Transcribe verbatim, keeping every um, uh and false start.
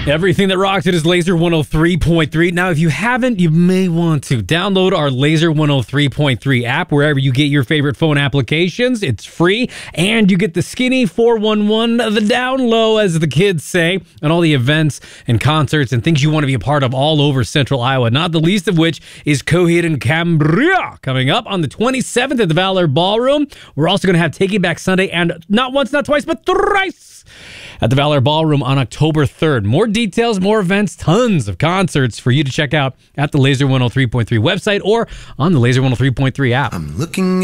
Everything that rocks it is Laser one oh three point three. Now, if you haven't, you may want to download our Laser one oh three point three app wherever you get your favorite phone applications. It's free, and you get the skinny four one one, the down low, as the kids say, and all the events and concerts and things you want to be a part of all over Central Iowa, not the least of which is Coheed and Cambria coming up on the twenty-seventh at the Valor Ballroom. We're also going to have Take It Back Sunday, and not once, not twice, but thrice at the Valor Ballroom on October third. More details, more events, tons of concerts for you to check out at the Laser one oh three point three website or on the Laser one oh three point three app. I'm looking